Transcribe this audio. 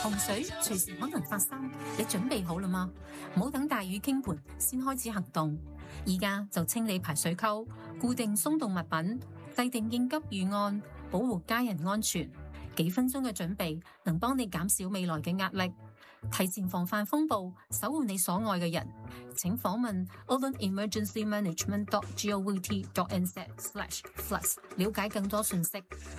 洪水隨時可能發生，你準備好了嗎？唔好等大雨傾盆先開始行動，而家就清理排水溝，固定鬆動物品，制定應急預案，保護家人安全。幾分鐘嘅準備能幫你減少未來嘅壓力，提前防範風暴，守護你所愛嘅人。請訪問 allantemergencymanagement.govt.nz/floods 了解更多信息。